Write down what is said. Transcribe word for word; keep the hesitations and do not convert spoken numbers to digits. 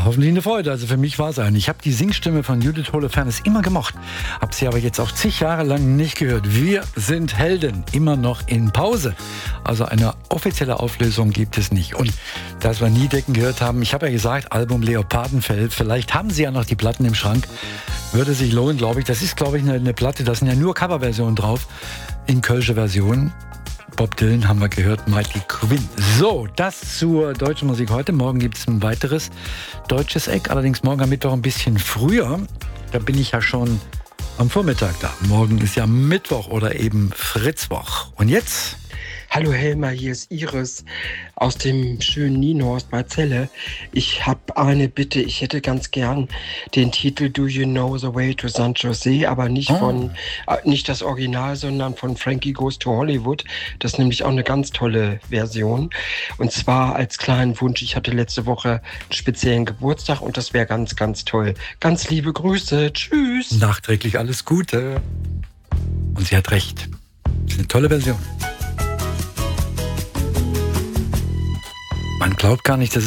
hoffentlich eine Freude. Also für mich war es eine. Ich habe die Singstimme von Judith Holofernes immer gemocht, habe sie aber jetzt auch zig Jahre lang nicht gehört. Wir sind Helden, immer noch in Pause. Also eine offizielle Auflösung gibt es nicht. Und dass wir Niedecken gehört haben, ich habe ja gesagt, Album Leopardenfell, vielleicht haben Sie ja noch die Platten im Schrank. Würde sich lohnen, glaube ich. Das ist, glaube ich, eine, eine Platte, da sind ja nur Coverversionen drauf, in kölsche Version. Bob Dylan haben wir gehört, Mighty Quinn. So, das zur deutschen Musik heute. Morgen gibt es ein weiteres deutsches Eck, allerdings morgen am Mittwoch ein bisschen früher. Da bin ich ja schon am Vormittag da. Morgen ist ja Mittwoch oder eben Fritzwoch. Und jetzt? Hallo Helmer, hier ist Iris aus dem schönen Nienhorst bei Celle. Ich habe eine Bitte, ich hätte ganz gern den Titel Do You Know the Way to San Jose, aber nicht oh. von, äh, nicht das Original, sondern von Frankie Goes to Hollywood. Das ist nämlich auch eine ganz tolle Version. Und zwar als kleinen Wunsch, ich hatte letzte Woche einen speziellen Geburtstag und das wäre ganz, ganz toll. Ganz liebe Grüße, tschüss. Nachträglich alles Gute. Und sie hat recht. Das ist eine tolle Version. Man glaubt gar nicht, dass